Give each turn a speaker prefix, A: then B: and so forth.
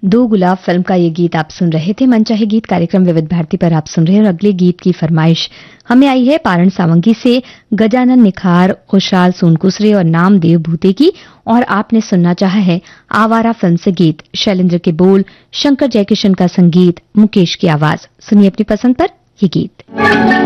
A: दो गुलाब फिल्म का ये गीत आप सुन रहे थे। मनचाहे गीत कार्यक्रम विविध भारती पर आप सुन रहे हैं और अगले गीत की फरमाइश हमें आई है पारण सावंगी से गजानन निखार, खुशहाल सोनकुसरे और नामदेव भूते की, और आपने सुनना चाहा है आवारा फिल्म से गीत। शैलेंद्र के बोल, शंकर जयकिशन का संगीत, मुकेश की आवाज। सुनिए अपनी पसंद पर ये गीत।